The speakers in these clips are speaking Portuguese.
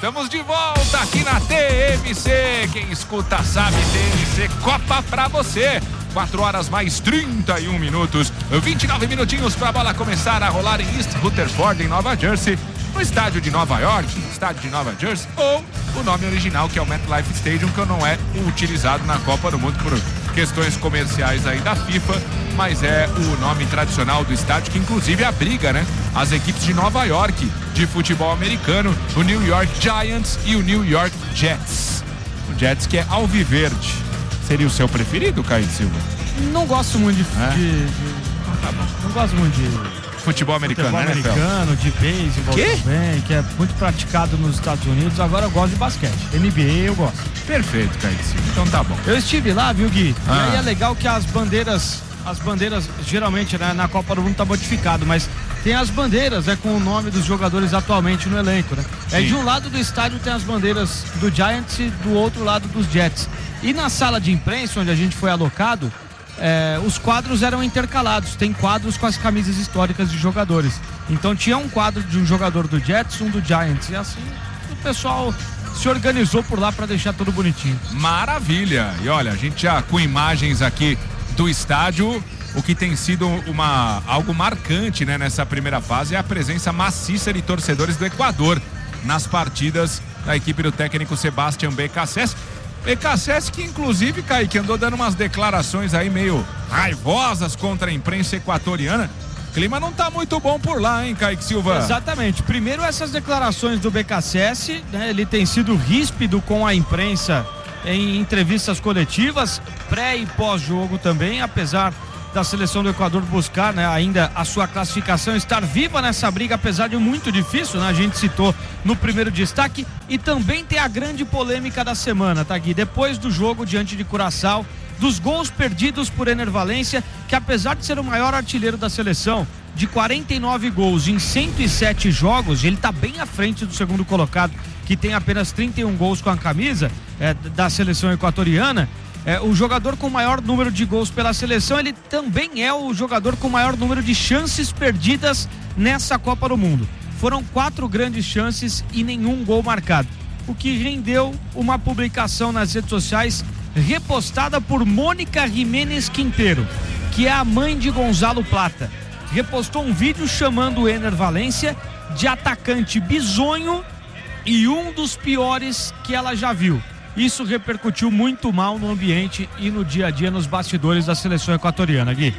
Estamos de volta aqui na TMC. Quem escuta sabe, TMC Copa pra você. 4 horas mais 31 minutos, 29 minutinhos para a bola começar a rolar em East Rutherford, em Nova Jersey, no estádio de Nova York, ou o nome original, que é o MetLife Stadium, que não é utilizado na Copa do Mundo por questões comerciais aí da FIFA, mas é o nome tradicional do estádio, que inclusive abriga, né, as equipes de Nova York de futebol americano, o New York Giants e o New York Jets. O Jets, que é alviverde. Seria o seu preferido, Caio Silva? Não gosto muito de Tá bom. não gosto muito de Futebol americano, né, americano, de beisebol também, que é muito praticado nos Estados Unidos. Agora eu gosto de basquete. NBA eu gosto. Perfeito, Caio Silva. Então tá bom. Eu estive lá, viu, Gui? E aí é legal que as bandeiras geralmente, né, na Copa do Mundo tá modificado, mas tem as bandeiras, né, com o nome dos jogadores atualmente no elenco, né? É, de um lado do estádio tem as bandeiras do Giants e do outro lado dos Jets. E na sala de imprensa, onde a gente foi alocado, os quadros eram intercalados. Tem quadros com as camisas históricas de jogadores. Então tinha um quadro de um jogador do Jets, um do Giants. E assim o pessoal se organizou por lá para deixar tudo bonitinho. Maravilha! E olha, a gente já com imagens aqui do estádio, o que tem sido algo marcante, né, nessa primeira fase é a presença maciça de torcedores do Equador nas partidas da equipe do técnico Sebastián Beccacece. Beccacece que inclusive, Kaique, andou dando umas declarações aí meio raivosas contra a imprensa equatoriana. O clima não tá muito bom por lá, hein, Kaique Silva? Exatamente. Primeiro, essas declarações do Beccacece, né, ele tem sido ríspido com a imprensa em entrevistas coletivas, pré e pós-jogo também, apesar da seleção do Equador buscar, né, ainda a sua classificação, estar viva nessa briga, apesar de muito difícil, né? A gente citou no primeiro destaque. E também tem a grande polêmica da semana, tá, Gui? Depois do jogo diante de Curaçao, dos gols perdidos por Ener Valencia, que apesar de ser o maior artilheiro da seleção, de 49 gols em 107 jogos, ele tá bem à frente do segundo colocado, que tem apenas 31 gols com a camisa da seleção equatoriana. O jogador com maior número de gols pela seleção, ele também é o jogador com maior número de chances perdidas nessa Copa do Mundo. Foram 4 grandes chances e nenhum gol marcado, o que rendeu uma publicação nas redes sociais repostada por Mônica Jiménez Quintero, que é a mãe de Gonzalo Plata. Repostou um vídeo chamando o Ener Valencia de atacante bizonho e um dos piores que ela já viu. Isso repercutiu muito mal no ambiente e no dia a dia nos bastidores da seleção equatoriana, Gui.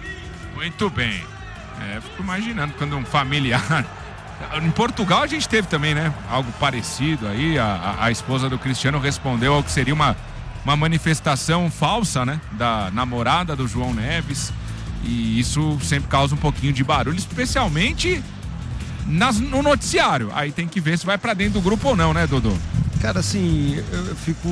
Muito bem. Fico imaginando quando um familiar... Em Portugal a gente teve também, né? Algo parecido aí. A esposa do Cristiano respondeu ao que seria uma manifestação falsa, né? Da namorada do João Neves. E isso sempre causa um pouquinho de barulho, especialmente no noticiário. Aí tem que ver se vai pra dentro do grupo ou não, né, Dodô? Cara, assim, eu fico...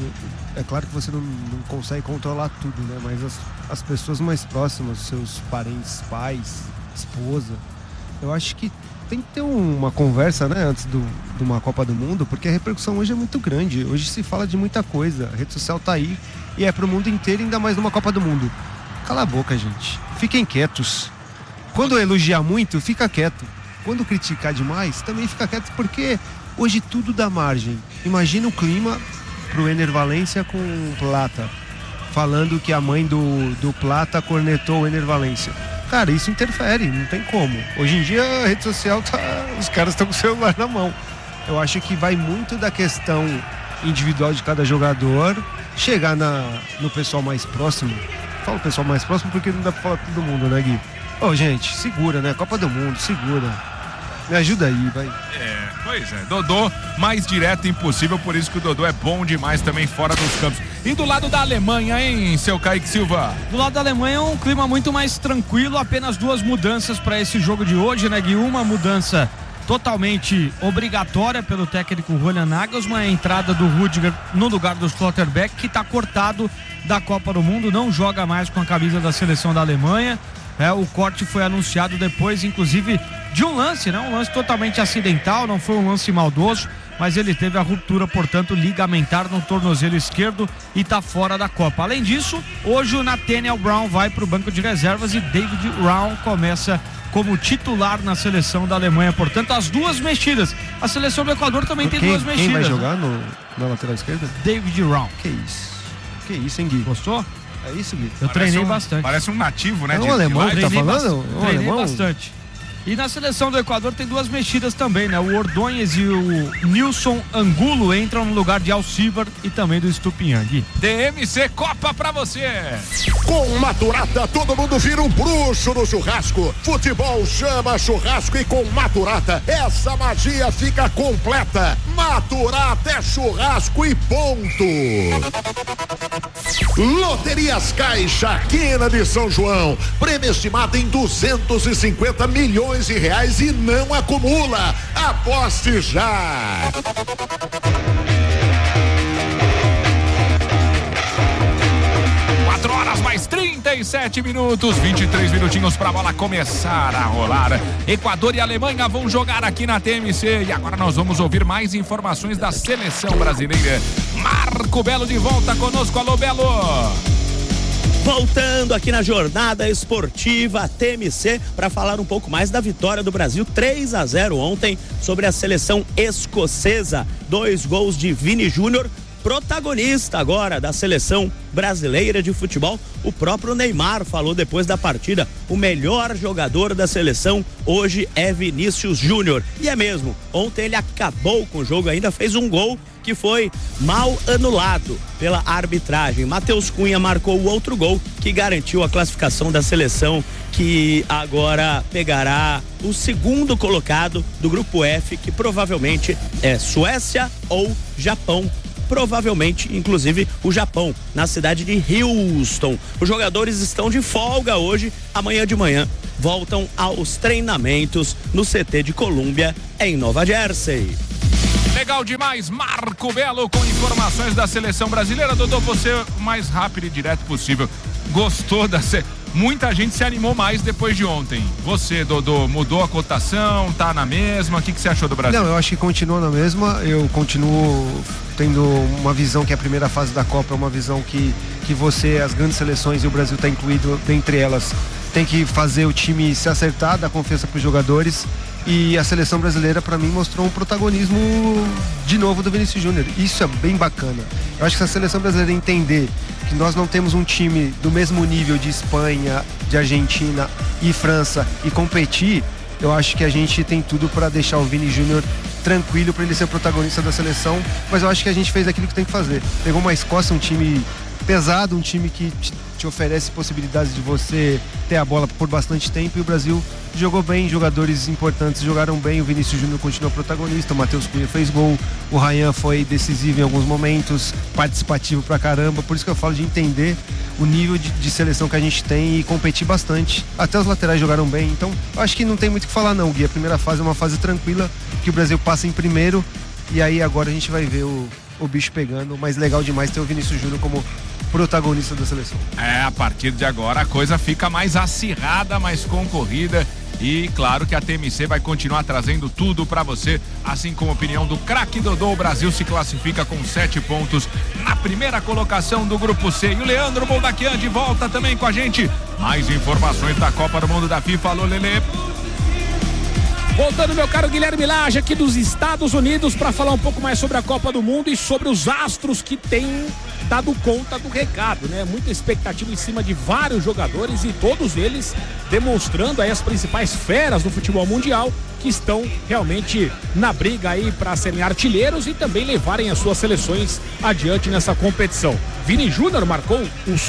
É claro que você não consegue controlar tudo, né? Mas as pessoas mais próximas, seus parentes, pais, esposa, eu acho que tem que ter uma conversa, né? Antes de uma Copa do Mundo, porque a repercussão hoje é muito grande. Hoje se fala de muita coisa. A rede social tá aí e é pro mundo inteiro, ainda mais numa Copa do Mundo. Cala a boca, gente. Fiquem quietos. Quando elogiar muito, fica quieto. Quando criticar demais, também fica quieto, porque... Hoje tudo dá margem. Imagina o clima pro Ener Valencia com o Plata, falando que a mãe do Plata cornetou o Ener Valencia. Cara, isso interfere, não tem como. Hoje em dia a rede social os caras estão com o celular na mão. Eu acho que vai muito da questão individual de cada jogador, chegar no pessoal mais próximo. Falo pessoal mais próximo porque não dá pra falar todo mundo, né, Gui? Ô, gente, segura, né? Copa do Mundo, segura. Me ajuda aí, vai. Pois é, Dodô, mais direto impossível, por isso que o Dodô é bom demais também fora dos campos. E do lado da Alemanha, hein, seu Kaique Silva? Do lado da Alemanha é um clima muito mais tranquilo, apenas 2 mudanças para esse jogo de hoje, né, Gui? Uma mudança totalmente obrigatória pelo técnico Julian Nagelsmann, a entrada do Rüdiger no lugar do Schlotterbeck, que está cortado da Copa do Mundo, não joga mais com a camisa da seleção da Alemanha. O corte foi anunciado depois, inclusive, de um lance, né? Um lance totalmente acidental, não foi um lance maldoso, mas ele teve a ruptura, portanto, ligamentar no tornozelo esquerdo e está fora da Copa. Além disso, hoje o Nathaniel Brown vai para o banco de reservas e David Raum começa como titular na seleção da Alemanha. Portanto, as duas mexidas. A seleção do Equador também tem duas mexidas. Quem vai jogar na lateral esquerda? David Raum. Que isso, hein, Gui? Gostou? É isso, Gui? Eu treinei bastante. Parece um nativo, né? É um alemão que tá falando? Treinei bastante. E na seleção do Equador tem duas mexidas também, né? O Ordonez e o Nilson Angulo entram no lugar de Alcivar e também do Estupinhang. DMC Copa pra você. Com Maturata, todo mundo vira um bruxo no churrasco. Futebol chama churrasco e com Maturata, essa magia fica completa. Maturata é churrasco e ponto. Loterias Caixa, Quina de São João. Prêmio estimado em 250 milhões de reais e não acumula. Aposte já. Mais 37 minutos, 23 minutinhos pra bola começar a rolar. Equador e Alemanha vão jogar aqui na TMC e agora nós vamos ouvir mais informações da seleção brasileira. Marco Belo de volta conosco. Alô, Belo! Voltando aqui na jornada esportiva TMC para falar um pouco mais da vitória do Brasil 3-0 ontem sobre a seleção escocesa. 2 gols de Vini Júnior, protagonista agora da seleção brasileira de futebol. O próprio Neymar falou depois da partida: o melhor jogador da seleção hoje é Vinícius Júnior. E é mesmo, ontem ele acabou com o jogo, ainda fez um gol que foi mal anulado pela arbitragem. Matheus Cunha marcou o outro gol que garantiu a classificação da seleção, que agora pegará o segundo colocado do grupo F, que provavelmente é Suécia ou Japão. Provavelmente, inclusive, o Japão, na cidade de Houston. Os jogadores estão de folga hoje. Amanhã de manhã voltam aos treinamentos no CT de Colômbia, em Nova Jersey. Legal demais, Marco Belo com informações da seleção brasileira. Dodô, você o mais rápido e direto possível. Gostou da Muita gente se animou mais depois de ontem. Você, Dodô, mudou a cotação, tá na mesma? O que você achou do Brasil? Não, eu acho que continua na mesma. Eu continuo tendo uma visão que a primeira fase da Copa é uma visão que você, as grandes seleções e o Brasil está incluído dentre elas, tem que fazer o time se acertar, dar confiança para os jogadores. E a seleção brasileira, para mim, mostrou um protagonismo de novo do Vinícius Júnior. Isso é bem bacana. Eu acho que se a seleção brasileira entender que nós não temos um time do mesmo nível de Espanha, de Argentina e França e competir, eu acho que a gente tem tudo para deixar o Vini Júnior tranquilo para ele ser protagonista da seleção. Mas eu acho que a gente fez aquilo que tem que fazer. Pegou uma Escócia, um time pesado, um time que te oferece possibilidades de você ter a bola por bastante tempo, e o Brasil jogou bem, jogadores importantes jogaram bem, o Vinícius Júnior continuou protagonista, o Matheus Cunha fez gol, o Ryan foi decisivo em alguns momentos, participativo pra caramba, por isso que eu falo de entender o nível de seleção que a gente tem e competir bastante. Até os laterais jogaram bem, então eu acho que não tem muito o que falar não, Gui. A primeira fase é uma fase tranquila, que o Brasil passa em primeiro, e aí agora a gente vai ver o bicho pegando, mas legal demais ter o Vinícius Júnior como protagonista da seleção. A partir de agora a coisa fica mais acirrada, mais concorrida, e claro que a TMC vai continuar trazendo tudo pra você, assim como a opinião do craque Dodô. O Brasil se classifica com 7 pontos na primeira colocação do grupo C, e o Leandro Boldaquian de volta também com a gente. Mais informações da Copa do Mundo da FIFA. Alô, Lelê. Voltando, meu caro Guilherme Lage, aqui dos Estados Unidos, para falar um pouco mais sobre a Copa do Mundo e sobre os astros que têm dado conta do recado, né? Muita expectativa em cima de vários jogadores, e todos eles demonstrando aí as principais feras do futebol mundial, que estão realmente na briga aí para serem artilheiros e também levarem as suas seleções adiante nessa competição. Vini Júnior marcou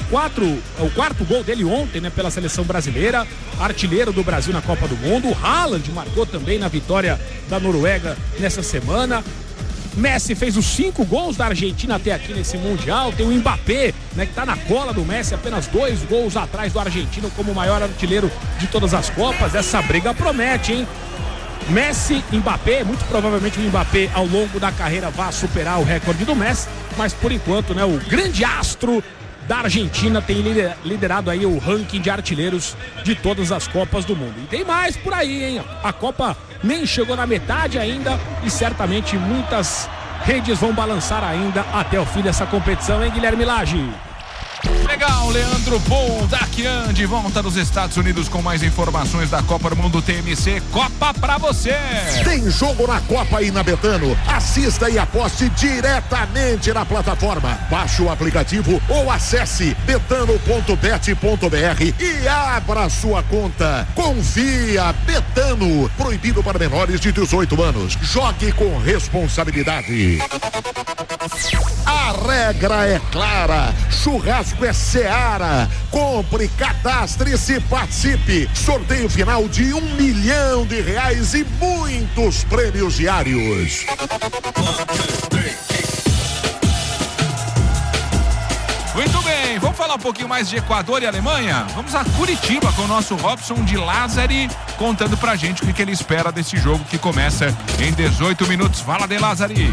o quarto gol dele ontem, né, pela seleção brasileira, artilheiro do Brasil na Copa do Mundo. O Haaland marcou também na vitória da Noruega nessa semana. Messi fez os 5 gols da Argentina até aqui nesse Mundial. Tem o Mbappé, né, que tá na cola do Messi, apenas 2 gols atrás do argentino como o maior artilheiro de todas as Copas. Essa briga promete, hein? Messi, Mbappé, muito provavelmente o Mbappé ao longo da carreira vai superar o recorde do Messi, mas por enquanto, né, o grande astro da Argentina tem liderado aí o ranking de artilheiros de todas as Copas do Mundo. E tem mais por aí, hein? A Copa nem chegou na metade ainda, e certamente muitas redes vão balançar ainda até o fim dessa competição, hein, Guilherme Lage? Legal, Leandro Boldaquian de volta dos Estados Unidos com mais informações da Copa do Mundo TMC Copa pra você. Tem jogo na Copa e na Betano. Assista e aposte diretamente na plataforma. Baixe o aplicativo ou acesse betano.bet.br e abra sua conta. Confia, Betano. Proibido para menores de 18 anos. Jogue com responsabilidade. A regra é clara. Churrasco é Seara. Compre, cadastre-se e participe. Sorteio final de R$1 milhão e muitos prêmios diários. Muito bem, vamos falar um pouquinho mais de Equador e Alemanha? Vamos a Curitiba com o nosso Robson de Lázari contando pra gente o que ele espera desse jogo que começa em 18 minutos. Fala, de Lázari.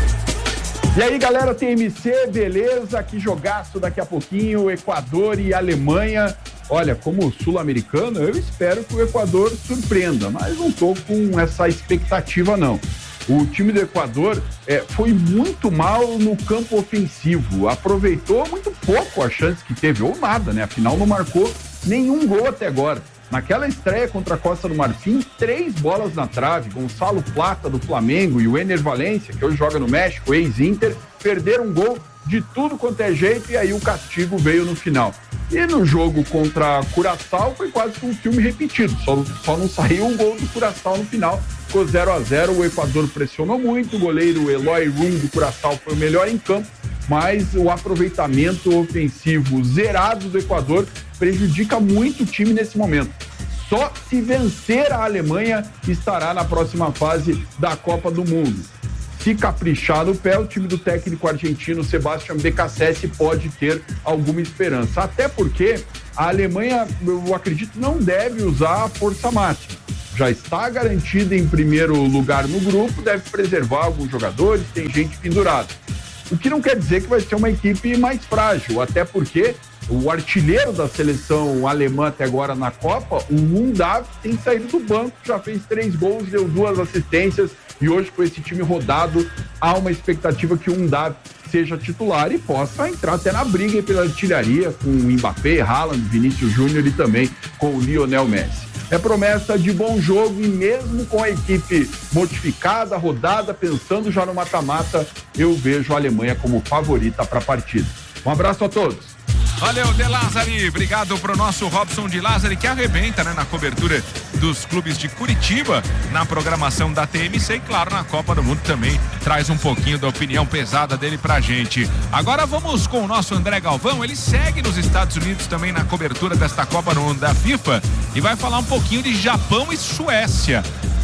E aí, galera, TMC, beleza? Que jogaço daqui a pouquinho, Equador e Alemanha. Olha, como sul-americano, eu espero que o Equador surpreenda, mas não tô com essa expectativa, não. O time do Equador foi muito mal no campo ofensivo, aproveitou muito pouco as chances que teve, ou nada, né? Afinal, não marcou nenhum gol até agora. Naquela estreia contra a Costa do Marfim, 3 bolas na trave. Gonçalo Plata, do Flamengo, e o Ener Valencia, que hoje joga no México, ex-Inter, perderam um gol de tudo quanto é jeito, e aí o castigo veio no final. E no jogo contra Curaçao foi quase que um filme repetido, só não saiu um gol do Curaçao no final, ficou 0-0, o Equador pressionou muito, o goleiro Eloy Rum do Curaçao foi o melhor em campo, mas o aproveitamento ofensivo zerado do Equador prejudica muito o time nesse momento. Só se vencer a Alemanha estará na próxima fase da Copa do Mundo. Se caprichar no pé, o time do técnico argentino Sebastián Beccacece pode ter alguma esperança. Até porque a Alemanha, eu acredito, não deve usar a força máxima. Já está garantida em primeiro lugar no grupo, deve preservar alguns jogadores, tem gente pendurada. O que não quer dizer que vai ser uma equipe mais frágil, até porque o artilheiro da seleção alemã até agora na Copa, o Undav, tem saído do banco, já fez 3 gols, deu 2 assistências, e hoje com esse time rodado, há uma expectativa que o Undav seja titular e possa entrar até na briga pela artilharia com o Mbappé, Haaland, Vinícius Júnior e também com o Lionel Messi. É promessa de bom jogo e mesmo com a equipe modificada, rodada, pensando já no mata-mata, eu vejo a Alemanha como favorita para a partida. Um abraço a todos. Valeu, De Lázari. Obrigado pro nosso Robson de Lázari, que arrebenta, né, na cobertura dos clubes de Curitiba, na programação da TMC e, claro, na Copa do Mundo também traz um pouquinho da opinião pesada dele pra gente. Agora vamos com o nosso André Galvão. Ele segue nos Estados Unidos também na cobertura desta Copa do Mundo da FIFA e vai falar um pouquinho de Japão e Suécia.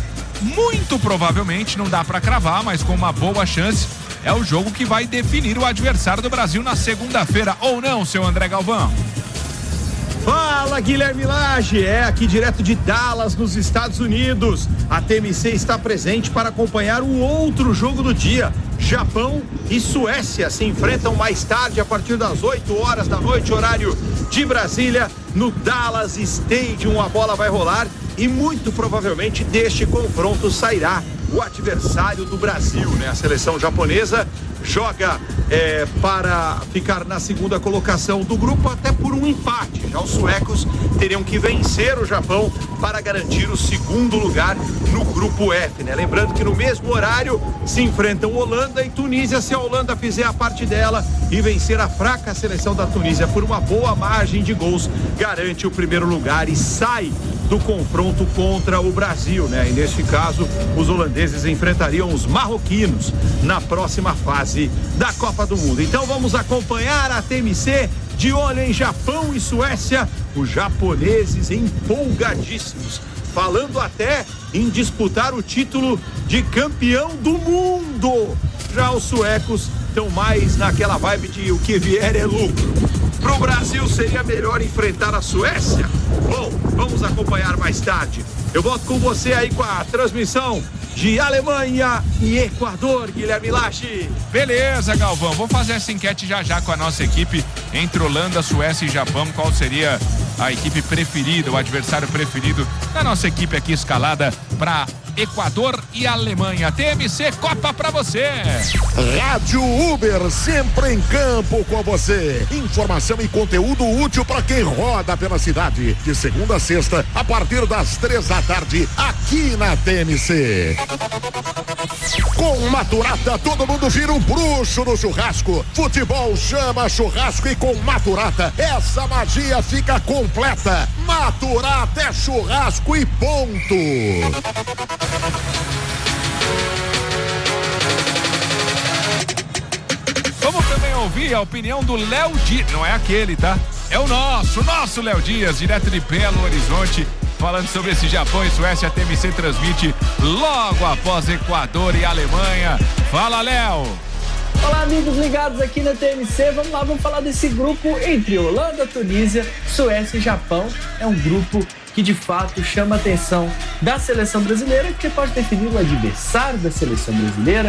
Muito provavelmente, não dá pra cravar, mas com uma boa chance, é o jogo que vai definir o adversário do Brasil na segunda-feira, ou não, seu André Galvão? Fala, Guilherme Lage, aqui direto de Dallas, nos Estados Unidos. A TMC está presente para acompanhar o outro jogo do dia. Japão e Suécia se enfrentam mais tarde, a partir das 8 horas da noite, horário de Brasília, no Dallas Stadium. A bola vai rolar e muito provavelmente deste confronto sairá o adversário do Brasil, né? A seleção japonesa joga para ficar na segunda colocação do grupo, até por um empate. Já os suecos teriam que vencer o Japão para garantir o segundo lugar no grupo F, né? Lembrando que no mesmo horário se enfrentam Holanda e Tunísia. Se a Holanda fizer a parte dela e vencer a fraca seleção da Tunísia por uma boa margem de gols, garante o primeiro lugar e sai do confronto contra o Brasil, né? E neste caso, os holandeses enfrentariam os marroquinos na próxima fase da Copa do Mundo. Então vamos acompanhar a TMC de olho em Japão e Suécia, os japoneses empolgadíssimos, falando até em disputar o título de campeão do mundo. Já os suecos estão mais naquela vibe de o que vier é lucro. Para o Brasil seria melhor enfrentar a Suécia? Bom, vamos acompanhar mais tarde. Eu volto com você aí com a transmissão de Alemanha e Equador, Guilherme Lage. Beleza, Galvão. Vou fazer essa enquete já com a nossa equipe entre Holanda, Suécia e Japão. Qual seria a equipe preferida, o adversário preferido da nossa equipe aqui escalada para Equador e Alemanha. TMC Copa pra você. Rádio Uber, sempre em campo com você. Informação e conteúdo útil para quem roda pela cidade. De segunda a sexta, a partir das 3 da tarde, aqui na TMC. Com Maturata, todo mundo vira um bruxo no churrasco. Futebol chama churrasco e com Maturata, essa magia fica completa. Maturata é churrasco e ponto. Vamos também ouvir a opinião do Léo Dias, não é aquele, tá? É o nosso Léo Dias, direto de Belo Horizonte, falando sobre esse Japão e Suécia. A TMC transmite logo após Equador e Alemanha. Fala, Léo! Olá, amigos ligados aqui na TMC. Vamos lá, vamos falar desse grupo entre Holanda, Tunísia, Suécia e Japão. É um grupo que de fato chama a atenção da seleção brasileira, porque pode definir o adversário da seleção brasileira,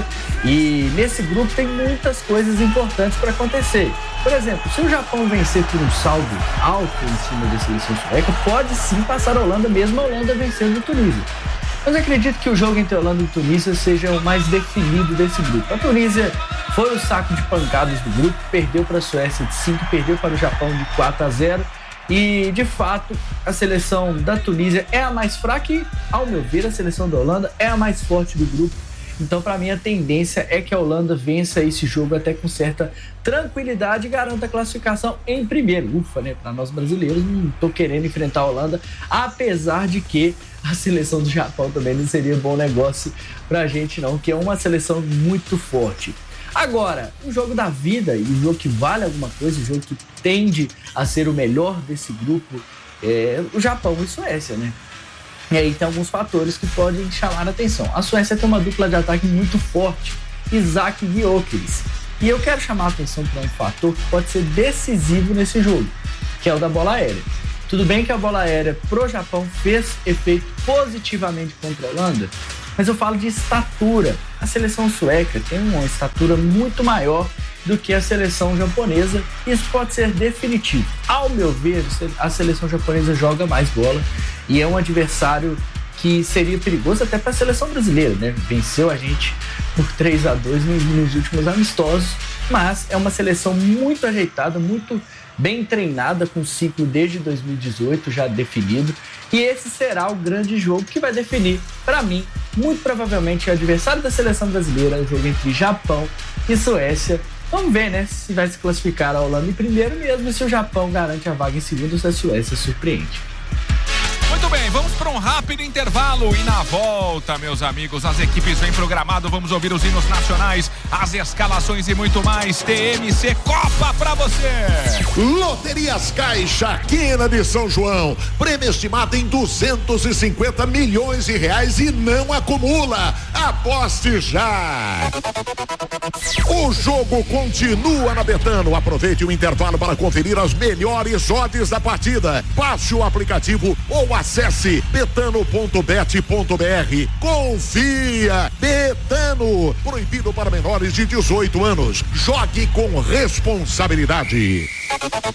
e nesse grupo tem muitas coisas importantes para acontecer. Por exemplo, se o Japão vencer por um saldo alto em cima da seleção sueca, pode sim passar a Holanda, mesmo a Holanda vencendo a Tunísia. Mas acredito que o jogo entre Holanda e Tunísia seja o mais definido desse grupo. A Tunísia foi o saco de pancadas do grupo, perdeu para a Suécia de 5, perdeu para o Japão de 4-0. E, de fato, a seleção da Tunísia é a mais fraca e, ao meu ver, a seleção da Holanda é a mais forte do grupo. Então, para mim, a tendência é que a Holanda vença esse jogo até com certa tranquilidade e garanta a classificação em primeiro. Ufa, né? Para nós brasileiros, não estou querendo enfrentar a Holanda, apesar de que a seleção do Japão também não seria bom negócio para a gente, não, que é uma seleção muito forte. Agora, o jogo da vida e o jogo que vale alguma coisa, o jogo que tende a ser o melhor desse grupo é o Japão e Suécia, né? E aí tem alguns fatores que podem chamar a atenção. A Suécia tem uma dupla de ataque muito forte, Isaac e Gyökeres. E eu quero chamar a atenção para um fator que pode ser decisivo nesse jogo, que é o da bola aérea. Tudo bem que a bola aérea pro Japão fez efeito positivamente contra a Holanda, mas eu falo de estatura. A seleção sueca tem uma estatura muito maior do que a seleção japonesa. Isso pode ser definitivo. Ao meu ver, a seleção japonesa joga mais bola e é um adversário que seria perigoso até para a seleção brasileira, né? Venceu a gente por 3-2 nos últimos amistosos, mas é uma seleção muito ajeitada, muito bem treinada, com ciclo desde 2018 já definido, e esse será o grande jogo que vai definir, para mim, muito provavelmente o adversário da seleção brasileira, o jogo entre Japão e Suécia. Vamos ver, né, se vai se classificar a Holanda em primeiro mesmo, e se o Japão garante a vaga em segundo ou se a Suécia surpreende. Muito bem, vamos para um rápido intervalo e na volta, meus amigos, as equipes vêm programado, vamos ouvir os hinos nacionais, as escalações e muito mais. TMC Copa pra você. Loterias Caixa, Quina de São João, prêmio estimado em 250 milhões de reais e não acumula. Aposte já. O jogo continua na Betano. Aproveite o intervalo para conferir as melhores odds da partida. Baixe o aplicativo ou acesse betano.bet.br. Confia. Betano. Proibido para menores de 18 anos. Jogue com responsabilidade.